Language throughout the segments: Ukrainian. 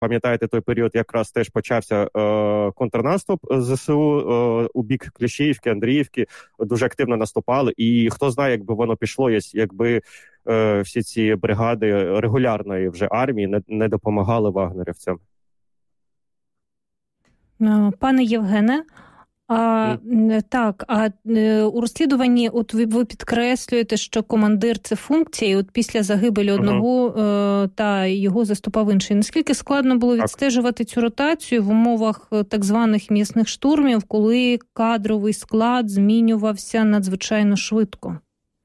пам'ятаєте, той період якраз теж почався контрнаступ ЗСУ у бік Кліщіївки, Андріївки, дуже активно наступали, і хто знає, якби воно пішло, якби всі ці бригади регулярної вже армії не допомагали вагнерівцям. Пане Євгене, у розслідуванні от ви підкреслюєте, що командир – це функція, і от після загибелі одного та його заступав інший. Наскільки складно було відстежувати цю ротацію в умовах так званих м'ясних штурмів, коли кадровий склад змінювався надзвичайно швидко?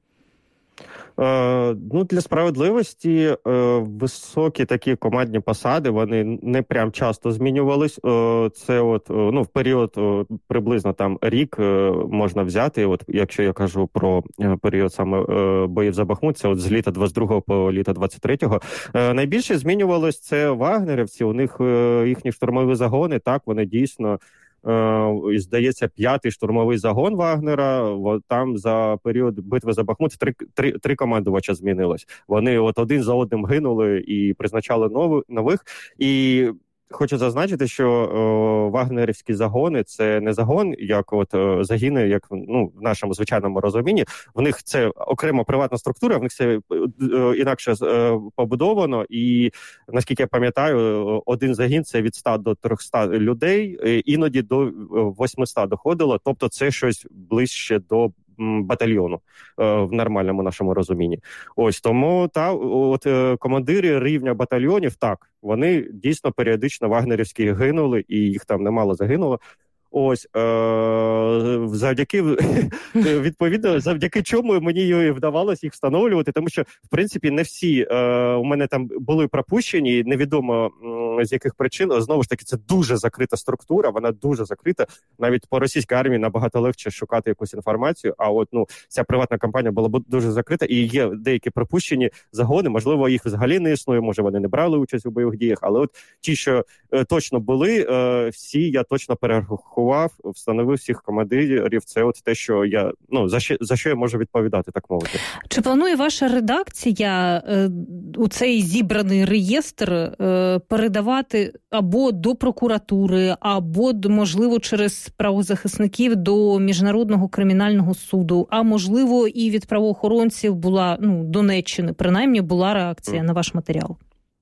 Для справедливості високі такі командні посади, вони не прям часто змінювались. Це в період приблизно там рік можна взяти, от якщо я кажу про період саме боїв за Бахмут, це от з літа 22-го по літо 23-го. Найбільше змінювалось це вагнерівці, у них їхні штурмові загони, так, вони дійсно... Здається, 5-й штурмовий загон Вагнера, там за період битви за Бахмут три командувача змінилось. Вони один за одним гинули і призначали нових. І хочу зазначити, що вагнерівські загони – це не загон, як загини, як в нашому звичайному розумінні. В них це окрема приватна структура, в них це інакше побудовано. І, наскільки я пам'ятаю, один загін – це від 100 до 300 людей, іноді до 800 доходило. Тобто це щось ближче до батальйону в нормальному нашому розумінні. Ось тому командири рівня батальйонів, так, вони дійсно періодично вагнерівські гинули, і їх там немало загинуло. Ось, завдяки чому мені вдавалося їх встановлювати, тому що, в принципі, не всі у мене там були пропущені, невідомо з яких причин. Знову ж таки, це дуже закрита структура, вона дуже закрита. Навіть по російській армії набагато легше шукати якусь інформацію, а ця приватна компанія була дуже закрита, і є деякі пропущені загони, можливо, їх взагалі не існує, може, вони не брали участь у бойових діях, але ті, що точно були, всі я точно перерахував, встановив всіх командирів. Це те, що я за що я можу відповідати, так мовити. Чи планує ваша редакція у цей зібраний реєстр передавати або до прокуратури, або, можливо, через правозахисників до Міжнародного кримінального суду, а можливо і від правоохоронців була, Донеччини, принаймні, була реакція на ваш матеріал?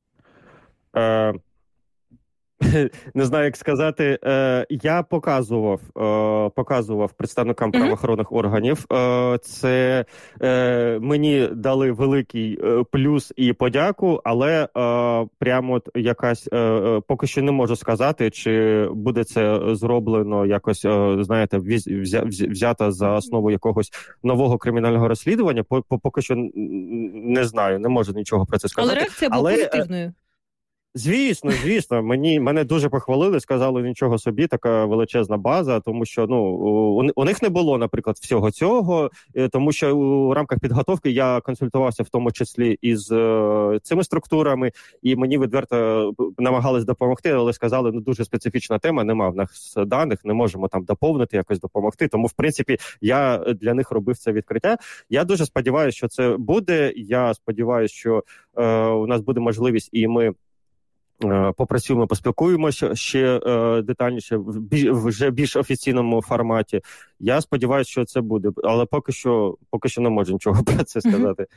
Не знаю, як сказати. Я показував представникам правоохоронних органів. Це мені дали великий плюс і подяку, але прямо якась поки що не можу сказати, чи буде це зроблено якось, знаєте, взято за основу якогось нового кримінального розслідування. Поки що не знаю, не можу нічого про це сказати. Але реакція була позитивною. Звісно, мене дуже похвалили, сказали, нічого собі, така величезна база, тому що у них не було, наприклад, всього цього, тому що у рамках підготовки я консультувався в тому числі із цими структурами, і мені відверто намагались допомогти, але сказали, дуже специфічна тема, нема в нас даних, не можемо там доповнити, якось допомогти, тому, в принципі, я для них робив це відкриття. Я дуже сподіваюся, що це буде, я сподіваюся, що у нас буде можливість, і ми попрацюємо, поспілкуємося ще детальніше в вже більш офіційному форматі. Я сподіваюся, що це буде, але поки що не можу нічого про це сказати.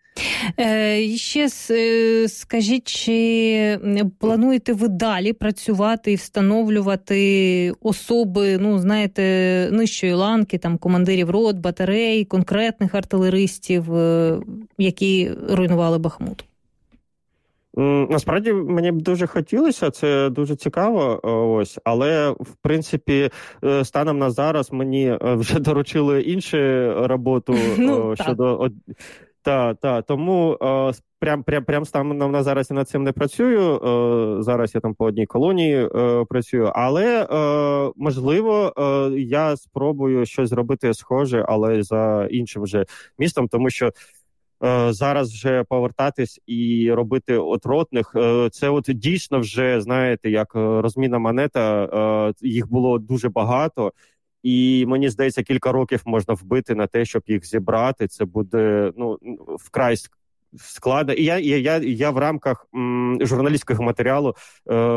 Ще скажіть, чи плануєте ви далі працювати і встановлювати особи, нижчої ланки, там командирів рот, батарей, конкретних артилеристів, які руйнували Бахмут? Насправді, мені б дуже хотілося, це дуже цікаво, але, в принципі, станом на зараз мені вже доручили іншу роботу щодо... Тому прям станом на зараз я над цим не працюю, зараз я там по одній колонії працюю, але, можливо, я спробую щось зробити схоже, але за іншим вже містом, тому що зараз вже повертатись і робити ротних, це дійсно вже, знаєте, як розмінна монета, їх було дуже багато, і мені здається, кілька років можна вбити на те, щоб їх зібрати, це буде, вкрай складно. І я в рамках журналістського матеріалу